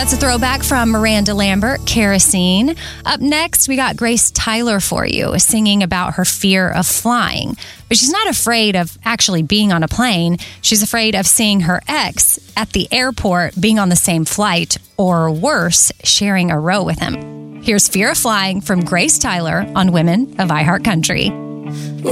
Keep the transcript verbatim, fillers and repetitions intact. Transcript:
That's a throwback from Miranda Lambert, Kerosene. Up next, we got Grace Tyler for you, singing about her fear of flying. But she's not afraid of actually being on a plane. She's afraid of seeing her ex at the airport being on the same flight, or worse, sharing a row with him. Here's Fear of Flying from Grace Tyler on Women of iHeartCountry.